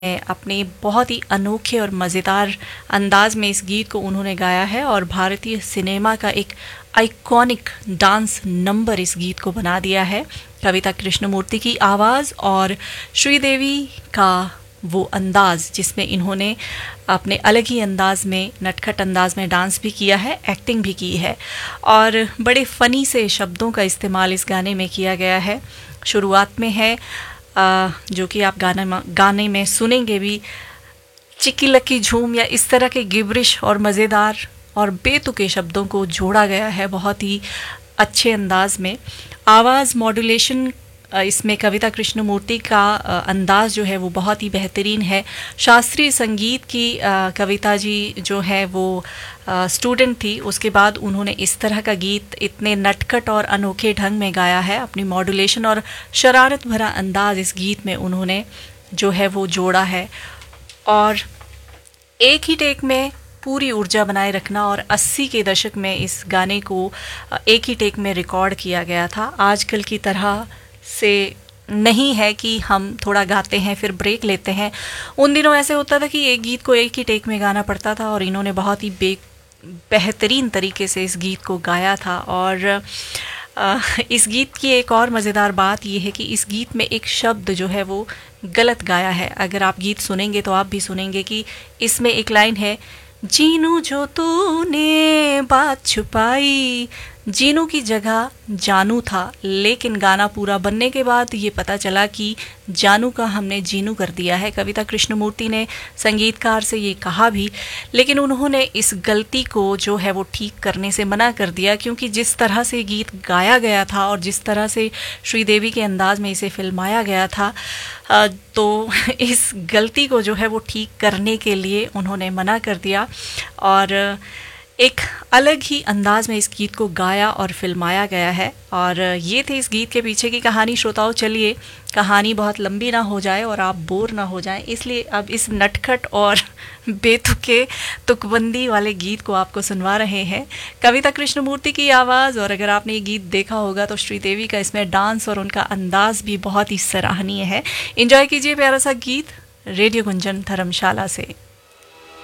अपने बहुत ही अनोखे और मज़ेदार अंदाज में इस गीत को उन्होंने गाया है और भारतीय सिनेमा का एक आइकॉनिक डांस नंबर इस गीत को बना दिया है। कविता कृष्णमूर्ति की आवाज़ और श्रीदेवी का वो अंदाज जिसमें इन्होंने अपने अलग ही अंदाज में, नटखट अंदाज में डांस भी किया है, एक्टिंग भी की है और बड़े फ़नी से शब्दों का इस्तेमाल इस गाने में किया गया है। शुरुआत में है जो कि आप गाने में सुनेंगे भी, चिक्की लक्की झूम या इस तरह के गिब्रिश और मज़ेदार और बेतुके शब्दों को जोड़ा गया है बहुत ही अच्छे अंदाज में। आवाज़ मॉड्यूलेशन इसमें कविता कृष्णमूर्ति का अंदाज जो है वो बहुत ही बेहतरीन है। शास्त्रीय संगीत की कविता जी जो है वो स्टूडेंट थी, उसके बाद उन्होंने इस तरह का गीत इतने नटखट और अनोखे ढंग में गाया है। अपनी मॉड्यूलेशन और शरारत भरा अंदाज इस गीत में उन्होंने जो है वो जोड़ा है और एक ही टेक में पूरी ऊर्जा बनाए रखना। और 80 के दशक में इस गाने को एक ही टेक में रिकॉर्ड किया गया था। आजकल की तरह से नहीं है कि हम थोड़ा गाते हैं फिर ब्रेक लेते हैं। उन दिनों ऐसे होता था कि एक गीत को एक ही टेक में गाना पड़ता था और इन्होंने बहुत ही बेहतरीन तरीके से इस गीत को गाया था। और इस गीत की एक और मज़ेदार बात यह है कि इस गीत में एक शब्द जो है वो गलत गाया है। अगर आप गीत सुनेंगे तो आप भी सुनेंगे कि इसमें एक लाइन है, जीनू जो तूने बात छुपाई। जीनू की जगह जानू था, लेकिन गाना पूरा बनने के बाद ये पता चला कि जानू का हमने जीनू कर दिया है। कविता कृष्णमूर्ति ने संगीतकार से ये कहा भी, लेकिन उन्होंने इस गलती को जो है वो ठीक करने से मना कर दिया, क्योंकि जिस तरह से गीत गाया गया था और जिस तरह से श्रीदेवी के अंदाज में इसे फिल्माया गया था, तो इस गलती को जो है वो ठीक करने के लिए उन्होंने मना कर दिया और एक अलग ही अंदाज में इस गीत को गाया और फिल्माया गया है। और ये थे इस गीत के पीछे की कहानी। श्रोताओं, चलिए कहानी बहुत लंबी ना हो जाए और आप बोर ना हो जाएं, इसलिए अब इस नटखट और बेतुके तुकबंदी वाले गीत को आपको सुनवा रहे हैं। कविता कृष्णमूर्ति की आवाज़, और अगर आपने ये गीत देखा होगा तो श्रीदेवी का इसमें डांस और उनका अंदाज भी बहुत ही सराहनीय है। एंजॉय कीजिए प्यारा सा गीत रेडियो गुंजन धर्मशाला से।